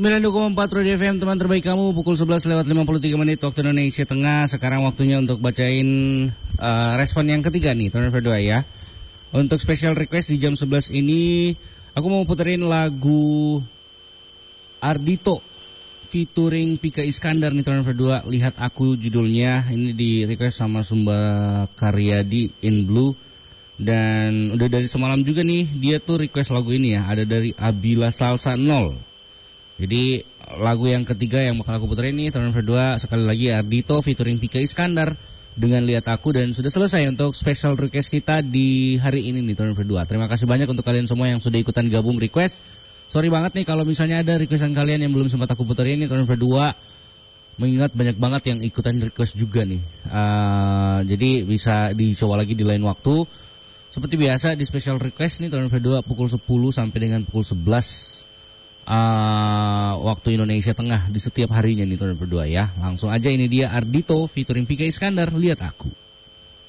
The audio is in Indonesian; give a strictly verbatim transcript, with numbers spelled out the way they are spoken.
sembilan puluh dua koma empat Radio F M, teman terbaik kamu, pukul sebelas lewat lima puluh tiga menit waktu Indonesia Tengah. Sekarang waktunya untuk bacain uh, respon yang ketiga nih, teman berdua ya. Untuk special request di jam sebelas ini, aku mau puterin lagu Ardhito featuring Pika Iskandar nih, teman berdua. Lihat Aku judulnya, ini di request sama Sumba Karyadi in Blue. Dan udah dari semalam juga nih, dia tuh request lagu ini ya, ada dari Abila Salsa nol. Jadi lagu yang ketiga yang bakal aku puterin ini, teman berdua, sekali lagi Ardhito featuring Pika Iskandar dengan Lihat Aku. Dan sudah selesai untuk special request kita di hari ini nih, teman berdua. Terima kasih banyak untuk kalian semua yang sudah ikutan gabung request. Sorry banget nih kalau misalnya ada requestan kalian yang belum sempat aku puterin ini, teman berdua. Mengingat banyak banget yang ikutan request juga nih, uh, jadi bisa dicoba lagi di lain waktu. Seperti biasa di special request nih, teman berdua, pukul sepuluh sampai dengan pukul sebelas uh, waktu Indonesia Tengah di setiap harinya nih, teman berdua ya. Langsung aja, ini dia Ardhito featuring Pika Iskandar, Lihat Aku.